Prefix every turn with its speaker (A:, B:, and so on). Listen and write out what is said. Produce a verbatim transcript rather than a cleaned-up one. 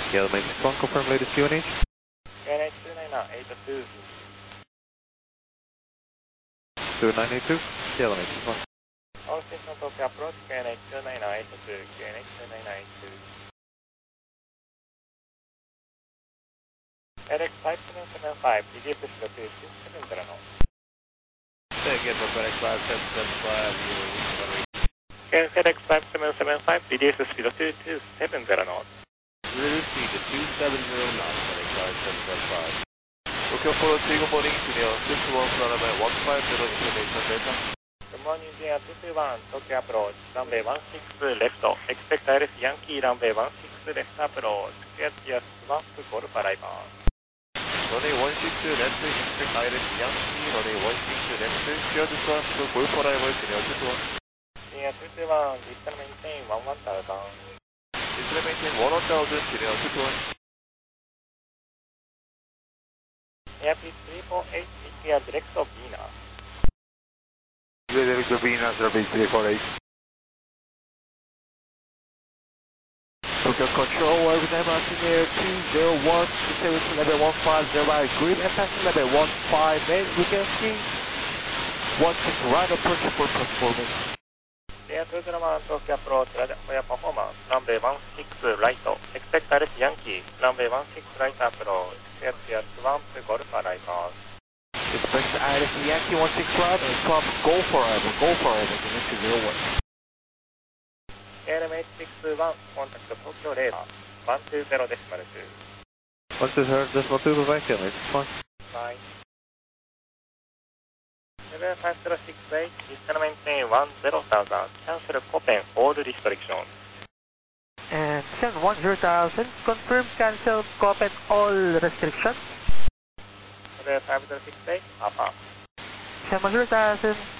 A: Yellow Mix one, confirm latest Q N H.
B: K N H two nine eight two.
A: two nine eight two, Yellow Mix one.
B: All station Tokyo approach, K N H two nine eight two, K N H two nine eight two. L X five seven seven five, T G push to two two seven zero knots.
C: Say again for F X five seven seven five,
B: L X five seven seven five, reduce speed to two two seven zero knots.
C: Reduce speed to two seven zero knots, F X five seven seven five.
D: Tokyo Polo three good morning, Junior six one runway one five zero information data.
B: Good morning, Junior two two one, Tokyo approach, runway one six left, expect I L S Yankee runway one six left approach, clear to your swap to Golf arrival.
D: Runway one six left, expect I L S Yankee, runway one six left, clear to swap to Golf arrival, Junior two two one.
B: Junior two two one, distal maintain one one thousand.
D: Distal maintain one one thousand, Junior two two one.
B: Airbus three four eight, E T R direct of Venus.
D: Direct of Venus, Airbus three four eight.
A: Tokyo Control, every time after near two zero one, service level one five zero by green and passing level one five eight, we can see one six right approach for performance.
B: Junior two zero one, Tokyo approach, for your performance, runway one six right, expect I L S Yankee, runway one six right approach, clear to your swamp to Golf arrival.
A: Expect I L S Yankee one six right and swap go forever, go forever, two zero one.
B: K L M eight six one, contact Tokyo radar, one two zero decimal two.
A: one two zero decimal two, goodbye, K L M eight six one.
B: Bye. seven five zero six eight, distal maintain one zero thousand, cancel Copen, all restrictions.
E: And seven one zero thousand, confirm cancel Copen all restrictions.
B: seven five zero six eight, Papa.
E: seven one zero thousand,